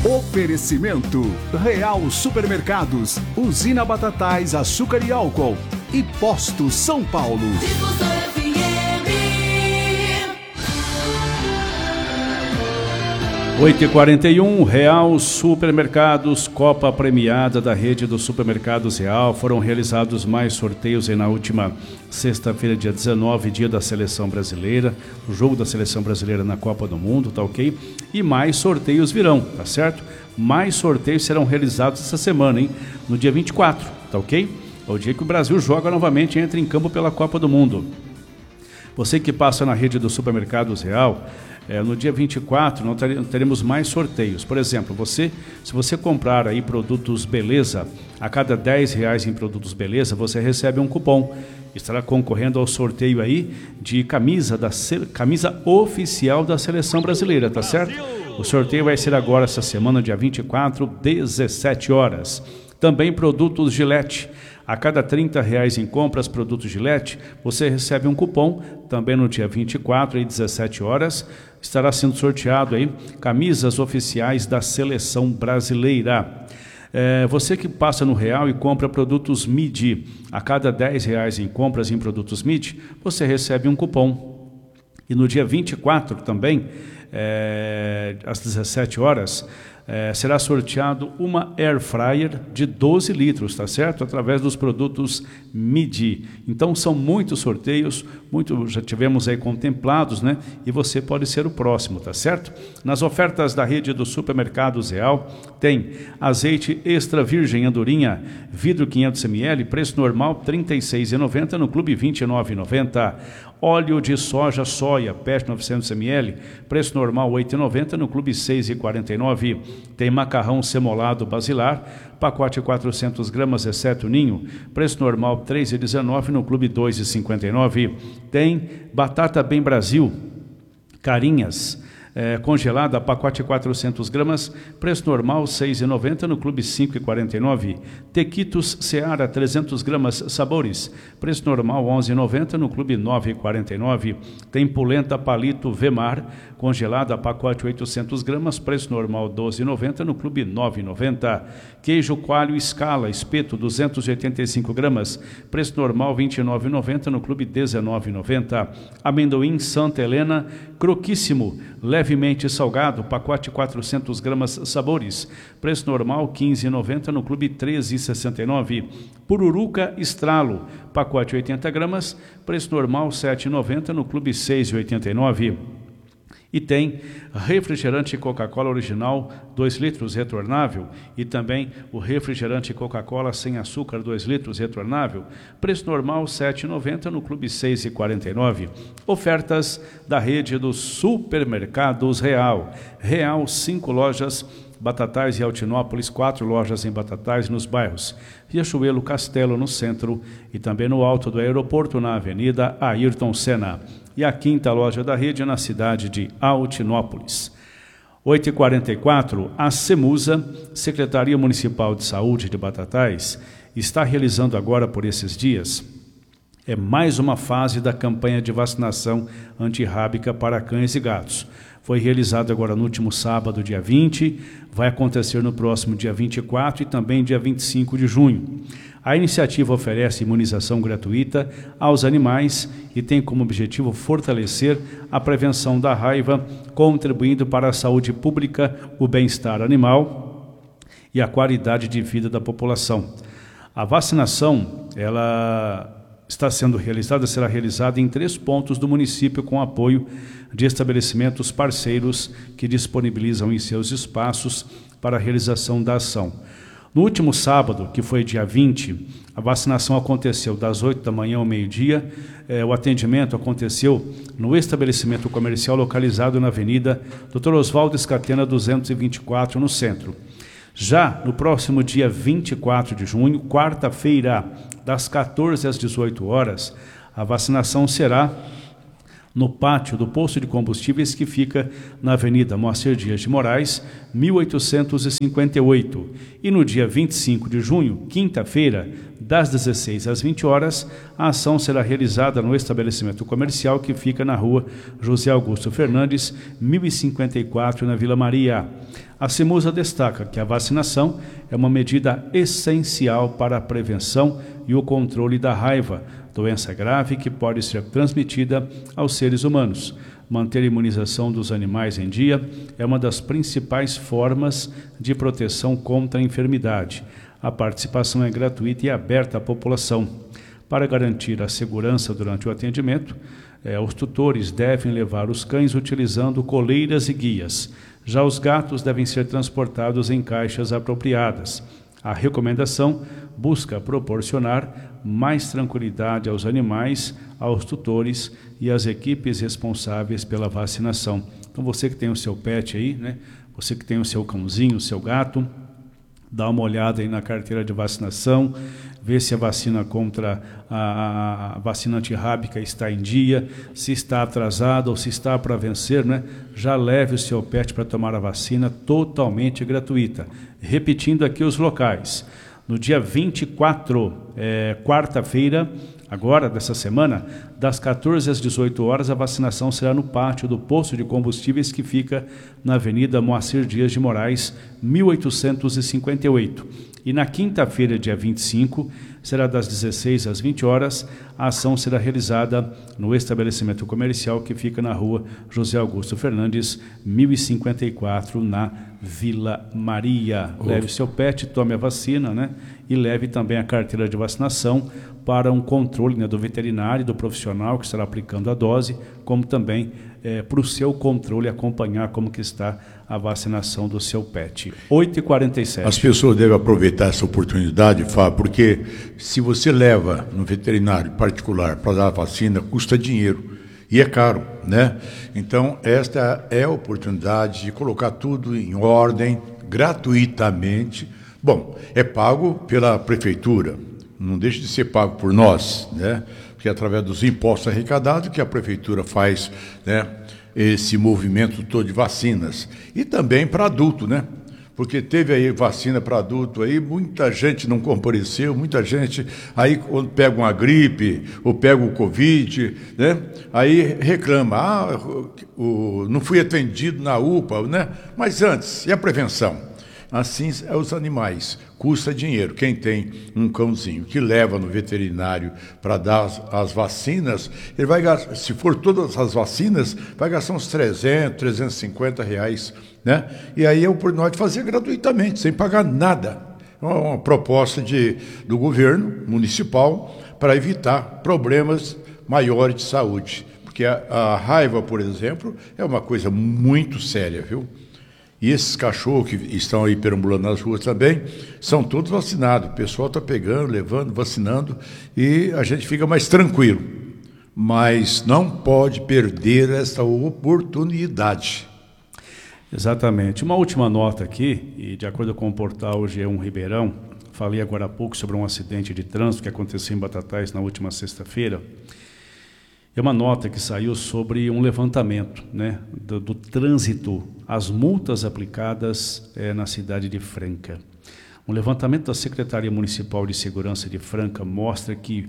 Oferecimento Real Supermercados, Usina Batatais, Açúcar e Álcool e Posto São Paulo. 8h41, Real Supermercados, Copa Premiada da rede dos Supermercados Real. Foram realizados mais sorteios aí na última sexta-feira, dia 19, dia da Seleção Brasileira, o jogo da Seleção Brasileira na Copa do Mundo, tá ok? E mais sorteios virão, tá certo? Mais sorteios serão realizados essa semana, hein? No dia 24, tá ok? É o dia que o Brasil joga novamente e entra em campo pela Copa do Mundo. Você que passa na rede dos Supermercados Real, no dia 24 nós teremos mais sorteios. Por exemplo, se você comprar aí produtos Beleza, a cada R$10 em produtos Beleza, você recebe um cupom. Estará concorrendo ao sorteio aí de camisa oficial da Seleção Brasileira, tá certo? O sorteio vai ser agora essa semana, dia 24, 17 horas. Também produtos Gillette. A cada R$30 em compras produtos Gillette, você recebe um cupom. Também no dia 24, às 17 horas, estará sendo sorteado aí camisas oficiais da Seleção Brasileira. Você que passa no Real e compra produtos Midi, a cada R$10 em compras em produtos Midi, você recebe um cupom. E no dia 24 também, às 17 horas, será sorteado uma Air Fryer de 12 litros, tá certo? Através dos produtos Midi. Então são muitos sorteios, já tivemos aí contemplados, né? E você pode ser o próximo, tá certo? Nas ofertas da rede dos Supermercados Real, tem azeite extra virgem andorinha, vidro 500 ml, preço normal R$ 36,90, no Clube R$ 29,90. Óleo de soja PET 900 ml, preço normal R$ 8,90, no Clube R$ 6,49. Tem macarrão semolado basilar, pacote 400 gramas, exceto ninho, preço normal R$ 3,19, no Clube R$ 2,59. Tem batata Bem Brasil, carinhas, congelada, pacote 400 gramas, preço normal R$ 6,90, no Clube R$ 5,49. Tequitos Seara 300 gramas sabores, preço normal R$ 11,90, no Clube R$ 9,49. Tem polenta Palito Vemar, congelada, pacote 800 gramas, preço normal R$ 12,90, no Clube R$ 9,90. Queijo coalho Scala, espeto 285 gramas, preço normal R$ 29,90, no Clube R$ 19,90. Amendoim Santa Helena, croquíssimo, levemente salgado, pacote 400 gramas sabores, preço normal R$ 15,90, no Clube R$ 13,69. Pururuca Estralo, pacote 80 gramas, preço normal R$ 7,90, no Clube R$ 6,89. E tem refrigerante Coca-Cola original 2 litros retornável e também o refrigerante Coca-Cola sem açúcar 2 litros retornável, preço normal R$ 7,90, no Clube R$ 6,49. Ofertas da rede dos Supermercados Real. Real, 5 lojas, Batatais e Altinópolis, 4 lojas em Batatais nos bairros Riachuelo, Castelo no centro e também no alto do aeroporto na Avenida Ayrton Senna. E a 5ª loja da rede na cidade de Altinópolis. 8h44, a CEMUSA, Secretaria Municipal de Saúde de Batatais, está realizando agora por esses dias mais uma fase da campanha de vacinação antirrábica para cães e gatos. Foi realizado agora no último sábado, dia 20, vai acontecer no próximo dia 24 e também dia 25 de junho. A iniciativa oferece imunização gratuita aos animais e tem como objetivo fortalecer a prevenção da raiva, contribuindo para a saúde pública, o bem-estar animal e a qualidade de vida da população. A vacinação, será realizada em 3 pontos do município com apoio de estabelecimentos parceiros que disponibilizam em seus espaços para a realização da ação. No último sábado, que foi dia 20, a vacinação aconteceu das 8 da manhã ao meio-dia. O atendimento aconteceu no estabelecimento comercial localizado na Avenida Dr. Oswaldo Escatena 224, no centro. Já no próximo dia 24 de junho, quarta-feira, das 14 às 18 horas, a vacinação será no pátio do posto de combustíveis que fica na Avenida Moacir Dias de Moraes, 1.858. E no dia 25 de junho, quinta-feira, das 16 às 20 horas, a ação será realizada no estabelecimento comercial que fica na rua José Augusto Fernandes, 1054, na Vila Maria. A Cimusa destaca que a vacinação é uma medida essencial para a prevenção e o controle da raiva, doença grave que pode ser transmitida aos seres humanos. Manter a imunização dos animais em dia é uma das principais formas de proteção contra a enfermidade. A participação é gratuita e aberta à população. Para garantir a segurança durante o atendimento, os tutores devem levar os cães utilizando coleiras e guias. Já os gatos devem ser transportados em caixas apropriadas. A recomendação busca proporcionar mais tranquilidade aos animais, aos tutores e às equipes responsáveis pela vacinação. Então você que tem o seu pet aí, né? Você que tem o seu cãozinho, o seu gato, dá uma olhada aí na carteira de vacinação, vê se a vacina contra a vacina antirrábica está em dia, se está atrasada ou se está para vencer, né? Já leve o seu pet para tomar a vacina totalmente gratuita. Repetindo aqui os locais. No dia 24, quarta-feira, agora dessa semana, das 14 às 18 horas, a vacinação será no pátio do posto de combustíveis que fica na Avenida Moacir Dias de Moraes, 1858. E na quinta-feira, dia 25, será das 16 às 20 horas, a ação será realizada no estabelecimento comercial que fica na rua José Augusto Fernandes, 1054, na Vila Maria. Leve seu pet, tome a vacina, né? E leve também a carteira de vacinação para um controle, né, do veterinário e do profissional que estará aplicando a dose, como também para o seu controle acompanhar como que está a vacinação do seu pet. 8h47. As pessoas devem aproveitar essa oportunidade, Fábio, porque se você leva no veterinário particular para dar a vacina, custa dinheiro e é caro, né? Então, esta é a oportunidade de colocar tudo em ordem, gratuitamente. Bom, é pago pela prefeitura, não deixa de ser pago por nós, né? Porque é através dos impostos arrecadados que a prefeitura faz, né, esse movimento todo de vacinas. E também para adulto, né? Porque teve aí vacina para adulto aí, muita gente não compareceu, muita gente aí quando pega uma gripe ou pega o Covid, né? Aí reclama, não fui atendido na UPA, né? Mas antes, e a prevenção? Assim é os animais, custa dinheiro. Quem tem um cãozinho que leva no veterinário para dar as vacinas, ele vai gastar, se for todas as vacinas, vai gastar uns 300, 350 reais, né? E aí é a oportunidade de fazer gratuitamente, sem pagar nada. É uma proposta do governo municipal para evitar problemas maiores de saúde. Porque a raiva, por exemplo, é uma coisa muito séria, viu? E esses cachorros que estão aí perambulando nas ruas também, são todos vacinados. O pessoal está pegando, levando, vacinando, e a gente fica mais tranquilo. Mas não pode perder essa oportunidade. Exatamente. Uma última nota aqui, e de acordo com o portal G1 Ribeirão, falei agora há pouco sobre um acidente de trânsito que aconteceu em Batatais na última sexta-feira. É uma nota que saiu sobre um levantamento, né, do trânsito, as multas aplicadas na cidade de Franca. Um levantamento da Secretaria Municipal de Segurança de Franca mostra que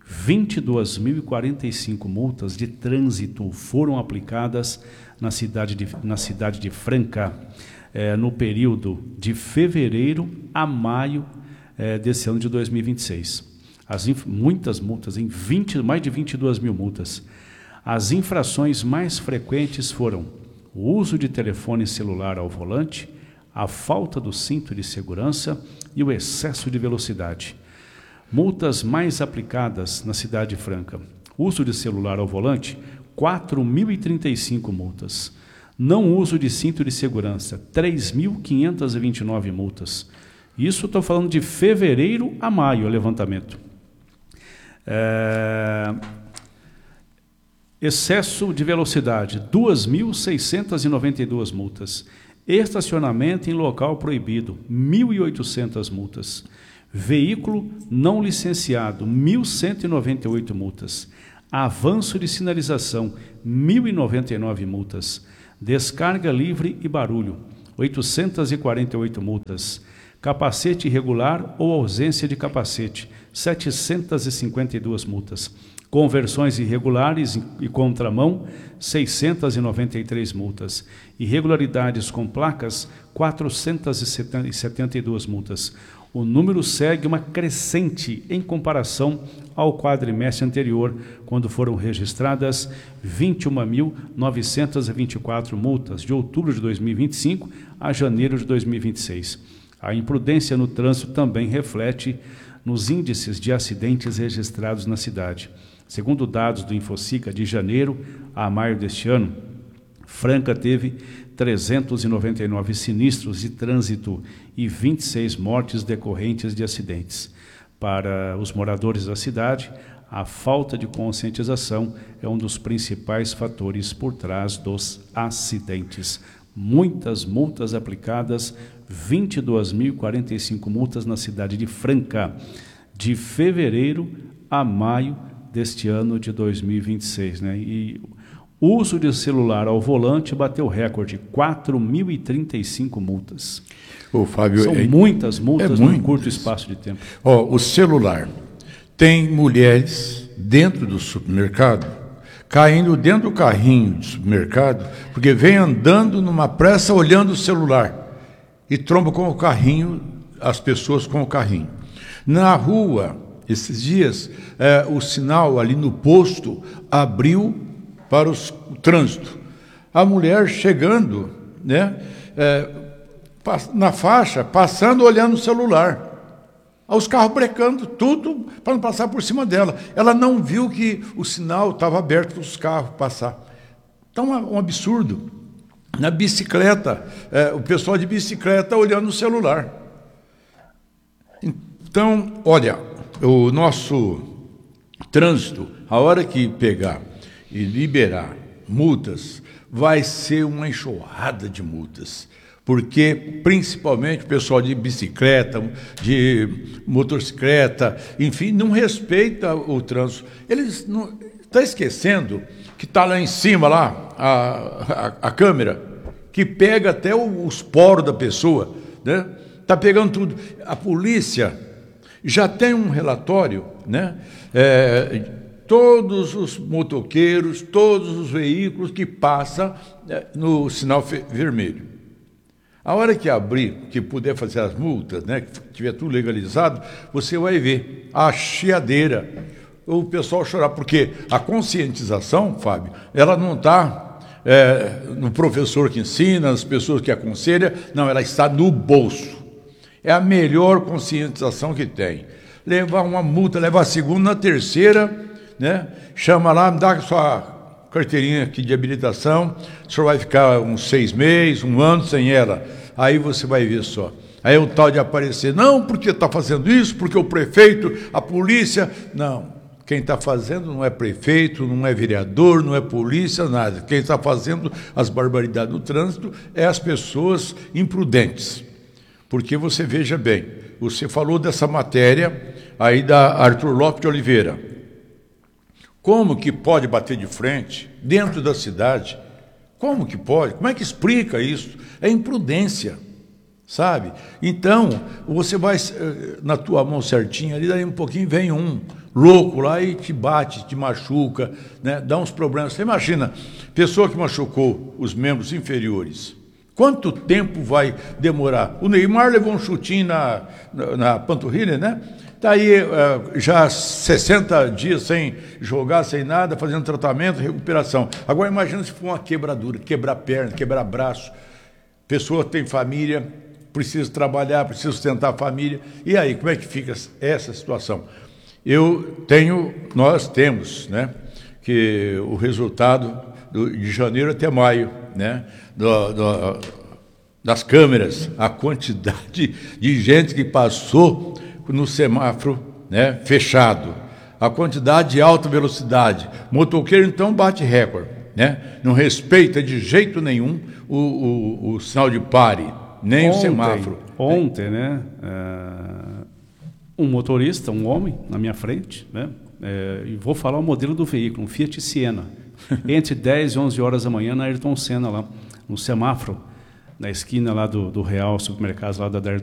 22.045 multas de trânsito foram aplicadas na cidade de Franca no período de fevereiro a maio desse ano de 2026. Muitas multas, mais de 22 mil multas. As infrações mais frequentes foram o uso de telefone celular ao volante, a falta do cinto de segurança e o excesso de velocidade. Multas mais aplicadas na cidade de Franca: uso de celular ao volante, 4.035 multas. Não uso de cinto de segurança, 3.529 multas. Isso estou falando de fevereiro a maio, o levantamento. Excesso de velocidade, 2.692 multas. Estacionamento em local proibido, 1.800 multas. Veículo não licenciado, 1.198 multas. Avanço de sinalização, 1.099 multas. Descarga livre e barulho, 848 multas. Capacete irregular ou ausência de capacete, 752 multas. Conversões irregulares e contramão, 693 multas. Irregularidades com placas, 472 multas. O número segue uma crescente em comparação ao quadrimestre anterior, quando foram registradas 21.924 multas, de outubro de 2025 a janeiro de 2026. A imprudência no trânsito também reflete nos índices de acidentes registrados na cidade. Segundo dados do Infocica, de janeiro a maio deste ano, Franca teve 399 sinistros de trânsito e 26 mortes decorrentes de acidentes. Para os moradores da cidade, a falta de conscientização é um dos principais fatores por trás dos acidentes. Muitas multas aplicadas, 22.045 multas na cidade de Franca, de fevereiro a maio deste ano de 2026, né? E o uso de celular ao volante bateu recorde, 4.035 multas. Ô, Fábio, são muitas multas num curto espaço de tempo. O celular. Tem mulheres dentro do supermercado, caindo dentro do carrinho do supermercado, porque vem andando numa pressa olhando o celular e tromba com o carrinho, as pessoas com o carrinho. Na rua, esses dias, o sinal ali no posto abriu para o trânsito. A mulher chegando, né, na faixa, passando, olhando o celular. Os carros brecando, tudo para não passar por cima dela. Ela não viu que o sinal estava aberto para os carros passar. Então, é um absurdo. Na bicicleta, o pessoal de bicicleta olhando o celular. Então, olha, o nosso trânsito, a hora que pegar e liberar multas, vai ser uma enxurrada de multas. Porque, principalmente, o pessoal de bicicleta, de motocicleta, enfim, não respeita o trânsito. Eles não estão esquecendo que está lá em cima, lá, a câmera, que pega até os poros da pessoa, né? Está pegando tudo. A polícia já tem um relatório, né? Todos os motoqueiros, todos os veículos que passam no sinal vermelho. A hora que abrir, que puder fazer as multas, né, que tiver tudo legalizado, você vai ver a chiadeira, o pessoal chorar, porque a conscientização, Fábio, ela não está no professor que ensina, nas pessoas que aconselham, não, ela está no bolso. É a melhor conscientização que tem. Levar uma multa, levar a segunda, na terceira, né, chama lá, me dá sua carteirinha aqui de habilitação, o senhor vai ficar uns 6 meses, 1 ano sem ela. Aí você vai ver só. Aí é o tal de aparecer, não, porque está fazendo isso, porque o prefeito, a polícia. Não, quem está fazendo não é prefeito, não é vereador, não é polícia, nada. Quem está fazendo as barbaridades no trânsito é as pessoas imprudentes. Porque você veja bem, você falou dessa matéria aí da Arthur Lopes de Oliveira. Como que pode bater de frente dentro da cidade? Como que pode? Como é que explica isso? É imprudência, sabe? Então, você vai na tua mão certinha, ali daí um pouquinho vem um louco lá e te bate, te machuca, né? Dá uns problemas. Você imagina, pessoa que machucou os membros inferiores, quanto tempo vai demorar? O Neymar levou um chutinho na panturrilha, né? Está aí já 60 dias sem jogar, sem nada, fazendo tratamento, recuperação. Agora imagina se for uma quebradura, quebrar perna, quebrar braço. Pessoa tem família, precisa trabalhar, precisa sustentar a família. E aí, como é que fica essa situação? Nós temos, né, que o resultado de janeiro até maio, né, das câmeras, a quantidade de gente que passou no semáforo, né, fechado, a quantidade de alta velocidade. Motoqueiro, então, bate recorde, né? Não respeita de jeito nenhum o sinal de pare, nem o semáforo. Ontem, né, um motorista, um homem, na minha frente, né, e vou falar o modelo do veículo, um Fiat Siena, entre 10 e 11 horas da manhã, na Ayrton Senna, lá, no semáforo, na esquina lá do Real Supermercados, lá da Dário